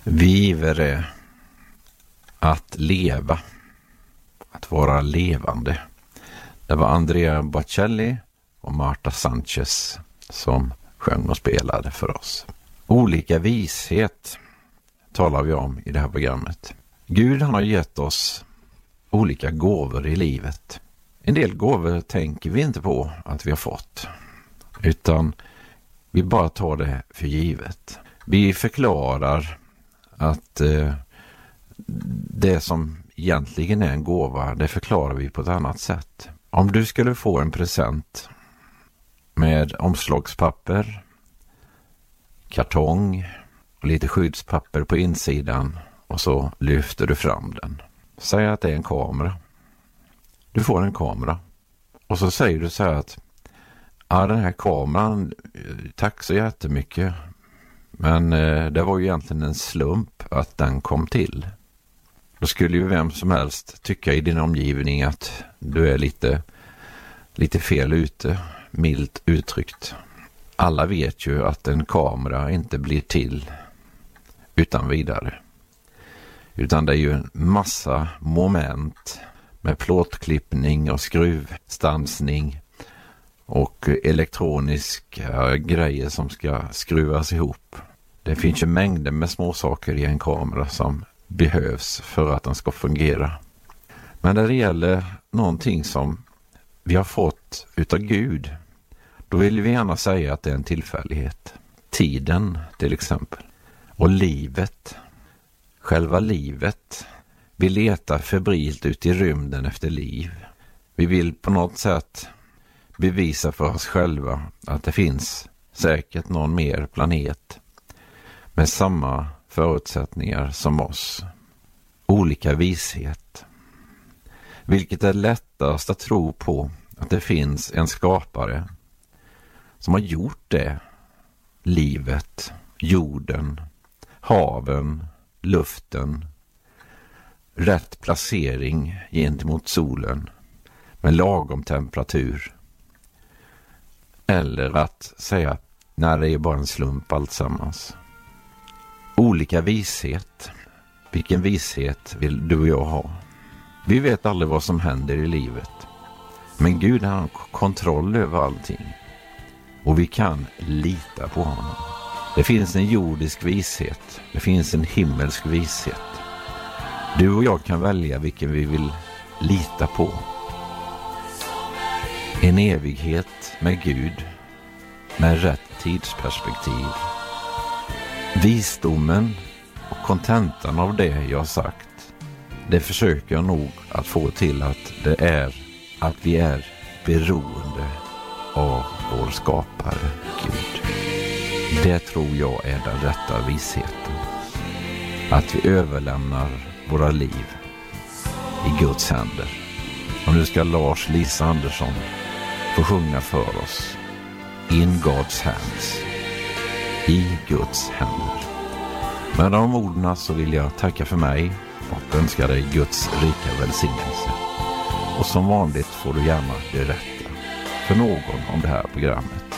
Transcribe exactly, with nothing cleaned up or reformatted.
Vi givare att leva, att vara levande. Det var Andrea Bocelli och Marta Sanchez som sjöng och spelade för oss. Olika vishet talar vi om i det här programmet. Gud han har gett oss olika gåvor i livet. En del gåvor tänker vi inte på att vi har fått, utan vi bara tar det för givet. Vi förklarar att eh, det som egentligen är en gåva, det förklarar vi på ett annat sätt. Om du skulle få en present med omslagspapper, kartong och lite skyddspapper på insidan och så lyfter du fram den. Säg att det är en kamera. Du får en kamera. Och så säger du så här att ja, den här kameran, tack så jättemycket. Men eh, det var ju egentligen en slump att den kom till. Då skulle ju vem som helst tycka i din omgivning att du är lite, lite fel ute, milt uttryckt. Alla vet ju att en kamera inte blir till utan vidare. Utan det är ju en massa moment med plåtklippning och skruvstansning och elektroniska grejer som ska skruvas ihop. Det finns ju mängder med små saker i en kamera som behövs för att den ska fungera. Men när det gäller någonting som vi har fått utav Gud, då vill vi gärna säga att det är en tillfällighet. Tiden till exempel. Och livet. Själva livet. Vi letar febrilt ut i rymden efter liv. Vi vill på något sätt bevisa för oss själva att det finns säkert någon mer planet med samma förutsättningar som oss. Olika vishet. Vilket är lättast att tro på att det finns en skapare som har gjort det. Livet, jorden, haven, luften, rätt placering gentemot solen med lagom temperatur. Eller att säga när det är bara en slump alltsammans. Olika vishet. Vilken vishet vill du och jag ha? Vi vet aldrig vad som händer i livet. Men Gud har kontroll över allting. Och vi kan lita på honom. Det finns en jordisk vishet. Det finns en himmelsk vishet. Du och jag kan välja vilken vi vill lita på. En evighet med Gud. Med rätt tidsperspektiv. Visdomen och kontentan av det jag har sagt, det försöker jag nog att få till att det är att vi är beroende av vår skapare Gud. Det tror jag är den rätta visheten. Att vi överlämnar våra liv i Guds händer. Och nu ska Lars Lisa Andersson få sjunga för oss In God's Hands. I Guds händer. Med de orden så vill jag tacka för mig och önska dig Guds rika välsignelse. Och som vanligt får du gärna berätta för någon om det här programmet.